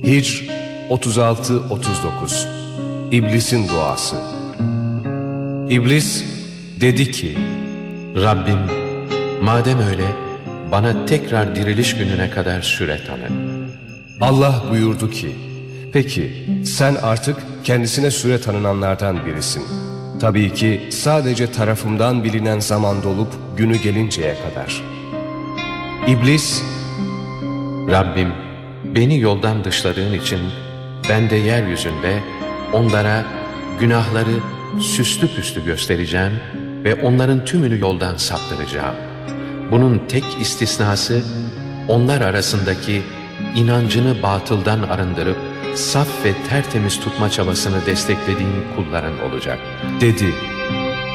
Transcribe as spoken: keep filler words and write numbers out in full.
Hicr otuz altı otuz dokuz. İblisin duası. İblis dedi ki: Rabbim, madem öyle, bana tekrar diriliş gününe kadar süre tanı. Allah buyurdu ki: peki sen artık kendisine süre tanınanlardan birisin. Tabii ki sadece tarafımdan bilinen zaman dolup günü gelinceye kadar. İblis: Rabbim, beni yoldan dışladığın için ben de yeryüzünde onlara günahları süslü püslü göstereceğim ve onların tümünü yoldan saptıracağım. Bunun tek istisnası onlar arasındaki inancını batıldan arındırıp saf ve tertemiz tutma çabasını desteklediğin kulların olacak. dedi.